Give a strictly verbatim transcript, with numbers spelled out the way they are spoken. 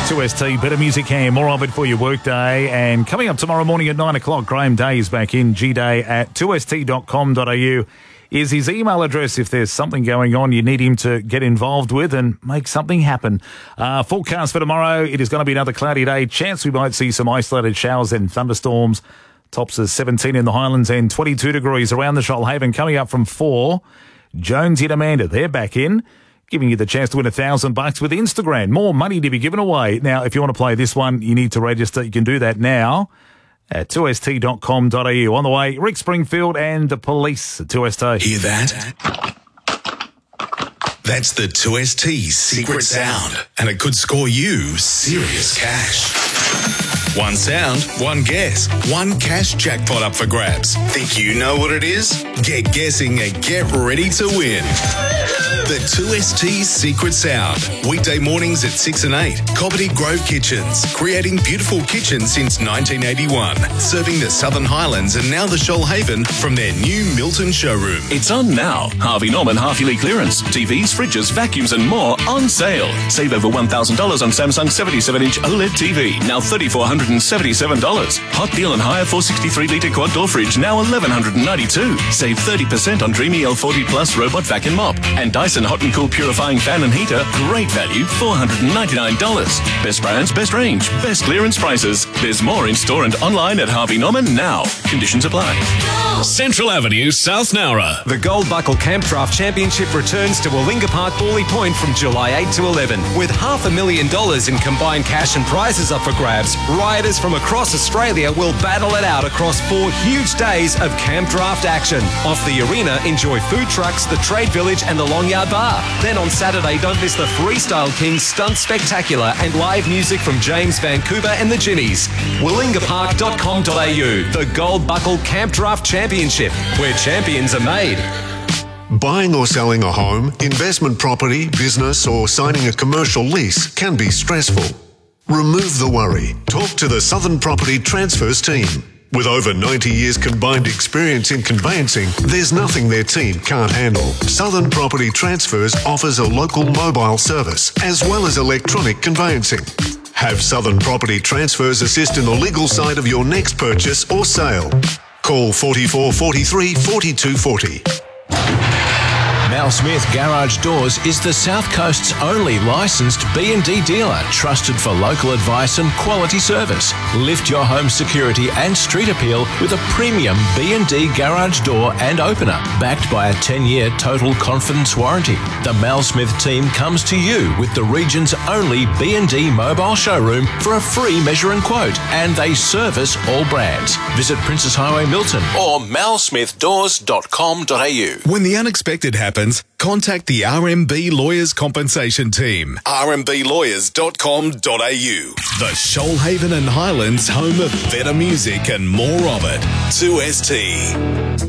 two S T, better music here, more of it for your workday. And coming up tomorrow morning at nine o'clock, Graham Day is back in, gday at two s t dot com dot a u is his email address if there's something going on you need him to get involved with and make something happen. Uh, forecast for tomorrow, it is going to be another cloudy day. Chance we might see some isolated showers and thunderstorms. Tops is seventeen in the Highlands and twenty-two degrees around the Shoalhaven. Coming up from four, Jones and Amanda, they're back in, giving you the chance to win a thousand bucks with Instagram. More money to be given away. Now, if you want to play this one, you need to register. You can do that now at two s t dot com dot a u. On the way, Rick Springfield and the Police at two S T. Hear that? That's the two S T secret sound, and it could score you serious cash. One sound, one guess, one cash jackpot up for grabs. Think you know what it is? Get guessing and get ready to win. The two S T Secret Sound. Weekday mornings at six and eight. Cobbitty Grove Kitchens. Creating beautiful kitchens since nineteen eighty-one. Serving the Southern Highlands and now the Shoalhaven from their new Milton showroom. It's on now. Harvey Norman half-yearly clearance. T Vs, fridges, vacuums and more on sale. Save over one thousand dollars on Samsung seventy-seven inch OLED T V. Now three thousand four hundred seventy-seven dollars. Hot deal and higher four sixty-three litre quad door fridge. Now eleven ninety-two dollars. Save thirty percent on Dreamy L forty Plus robot vacuum mop. And Dyson Hot and Cool purifying fan and heater. Great value, four hundred ninety-nine dollars. Best brands, best range, best clearance prices. There's more in store and online at Harvey Norman now. Conditions apply. Central Avenue, South Nowra. The Gold Buckle Camp Draft Championship returns to Willinga Park, Bawley Point from July eighth to eleven. With half a million dollars in combined cash and prizes up for grabs, riders from across Australia will battle it out across four huge days of Camp Draft action. Off the arena, enjoy food trucks, the Trade Village and the Long Yard Bar. Then on Saturday, don't miss the Freestyle Kings Stunt Spectacular and live music from James Vancouver and the Ginnies. willinga park dot com dot a u. The Gold Buckle Camp Draft Championship, where champions are made. Buying or selling a home, investment property, business, or signing a commercial lease can be stressful. Remove the worry. Talk to the Southern Property Transfers team. With over ninety years combined experience in conveyancing, there's nothing their team can't handle. Southern Property Transfers offers a local mobile service as well as electronic conveyancing. Have Southern Property Transfers assist in the legal side of your next purchase or sale. Call forty-four forty-three forty-two forty. Mal Smith Garage Doors is the South Coast's only licensed B and D dealer, trusted for local advice and quality service. Lift your home security and street appeal with a premium B and D garage door and opener, backed by a ten-year total confidence warranty. The Mal Smith team comes to you with the region's only B and D mobile showroom for a free measure and quote, and they service all brands. Visit Princess Highway Milton or mal smith doors dot com dot a u. When the unexpected happens, contact the R M B Lawyers Compensation Team. r m b lawyers dot com dot a u. The Shoalhaven and Highlands, home of better music and more of it. two S T.